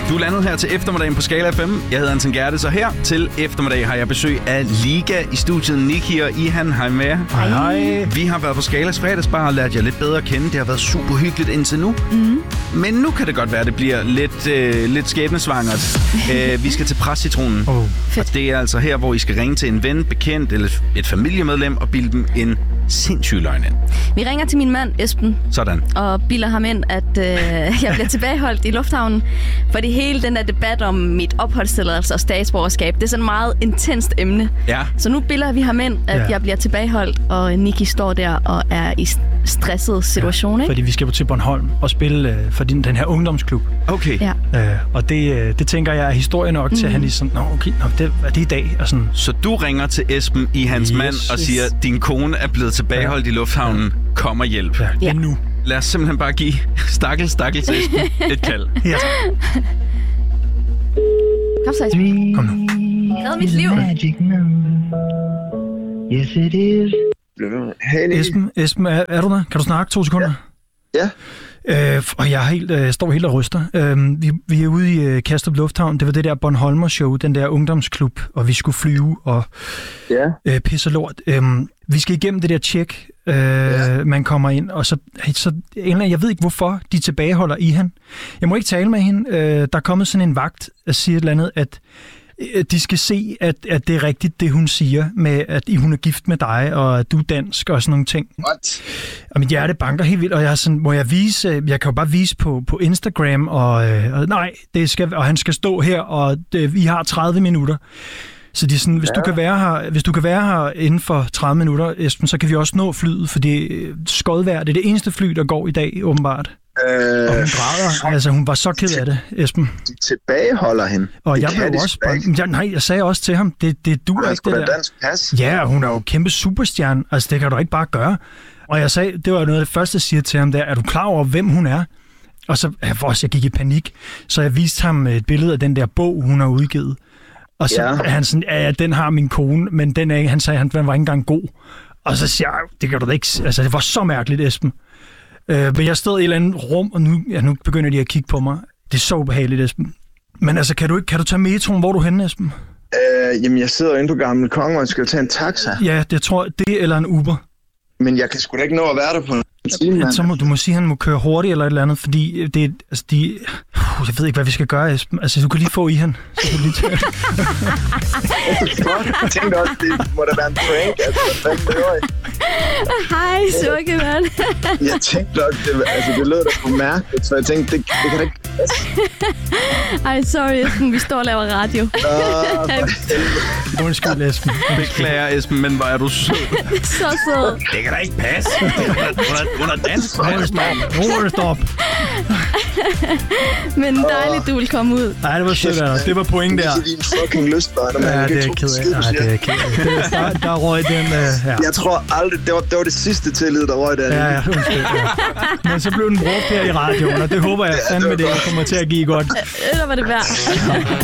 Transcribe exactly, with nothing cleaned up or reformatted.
Du er landet her til eftermiddagen på Skala F M. Jeg hedder Anton Gerdes, og her til eftermiddag har jeg besøg af Liga i studiet. Nikki og Ihan, hej med. Hej, hej. Vi har været på Skalas fredagsbar og lært jer lidt bedre at kende. Det har været super hyggeligt indtil nu. Mm. Men nu kan det godt være, at det bliver lidt, øh, lidt skæbnesvangert. øh, vi skal til Prescitronen. Oh. Og det er altså her, hvor I skal ringe til en ven, bekendt eller et familiemedlem og bilde dem en sindssyg løgn ind. Vi ringer til min mand, Esben. Sådan. Og bilder ham ind, at øh, jeg bliver tilbageholdt i lufthavnen. Fordi hele den der debat om mit opholdstilladelse og statsborgerskab, det er sådan et meget intenst emne. Ja. Så nu bilder vi ham ind, at ja. jeg bliver tilbageholdt, og Nikki står der og er i stresset situation, ja, ikke? Fordi vi skal på til Bornholm og spille øh, for den, den her ungdomsklub. Okay. Ja. Øh, og det, øh, det tænker jeg er historie nok mm. til, at han ligesom, nå okay, nå, det, er det i dag? Og sådan. Så du ringer til Esben i hans yes. mand og siger, at din kone er blevet tilbageholdt ja. i lufthavnen. Ja. Kom og hjælp. Ja, det er nu. Lad os simpelthen bare give stakkel, stakkel til Esben et kald. Ja. Kom så, Esben. Kom nu. Redde mit liv. Yes, it is. Hey, Esben, Esben er, er du der? Kan du snakke to sekunder? Ja. Øh, og jeg er helt, øh, står helt og ryster. Øh, vi, vi er ude i øh, Kastrup Lufthavn. Det var det der Bornholmer show, den der ungdomsklub, og vi skulle flyve og ja. øh, pisse lort. Øh, vi skal igennem det der tjek, øh, ja. man kommer ind, og så, så jeg ved ikke hvorfor, de tilbageholder i han. Jeg må ikke tale med hende. Øh, der er kommet sådan en vagt, der siger et eller andet, at de skal se, at, at det er rigtigt, det hun siger, med at hun er gift med dig, og at du er dansk, og sådan nogle ting. What? Og mit hjerte banker helt vildt, og jeg er sådan, må jeg vise, jeg kan jo bare vise på, på Instagram, og, og nej, det skal, og han skal stå her, og det, vi har tredive minutter. Så de er sådan, hvis, ja. du kan være her, hvis du kan være her inden for tredive minutter, Esben, så kan vi også nå flyet, fordi skodvejr, det er det eneste fly, der går i dag, åbenbart. Øh, og hun græder. Altså, hun var så ked af det, Esben. De tilbageholder hende. Og jeg blev også bare... Ja, nej, jeg sagde også til ham, det, det duer ikke, det der. Dansk pas. Ja, hun er jo kæmpe superstjerne. Altså, det kan du ikke bare gøre. Og jeg sagde, det var noget af det første, jeg siger til ham der, er du klar over, hvem hun er? Og så, også, jeg gik i panik, så jeg viste ham et billede af den der bog, hun har udgivet. Og så ja. er han sådan, ja, den har min kone, men den er, han sagde, han var ikke engang god. Og så siger jeg, det kan du da ikke... Altså, det var så mærkeligt, Esben. Øh, men jeg stod i et eller andet rum, og nu, ja, nu begynder de at kigge på mig. Det er så ubehageligt, Esben. Men altså, kan du, ikke, kan du tage metroen? Hvor er du henne, Esben? Øh, jamen, jeg sidder inde på Gamle Konge, og jeg skal tage en taxa. Ja, det tror jeg, det eller en Uber. Men jeg kan sgu da ikke nå at være der på en time, ja, så må, du må sige, at han må køre hurtigt eller et eller andet, fordi det, altså, de... Uh, jeg ved ikke, hvad vi skal gøre, Esben. Altså, du kan lige få i han. Så kan du lige tage det. Jeg tænkte også, det må da være en prank. Altså, hvad fanden laver I? Hej, sukke, mand. Jeg tænkte også, det, altså, det lød da for mærkeligt, så jeg tænkte, det, det kan da ikke... Ej, sorry, Esben. Vi står og laver radio. Nå, undskyld, Esben. Beklager, Esben, men hvor er du sød. Så sød. Det kan da ikke passe. Under dansk. Nu er det stop. Men dejligt, du vil komme ud. Nej, det var sødt, der. Det var point der. Det er din fucking lystbørn, man. Ja, det er ked af. Nej, det er ked af. Der, der røg den... Uh, ja. Jeg tror aldrig... Det var, det var det sidste tillid, der røg der. Ja, ja, undskyld. Ja. Men så blev den brugt her i radioen, og det håber jeg fandme, det kommer til at give godt. Eller var det værd.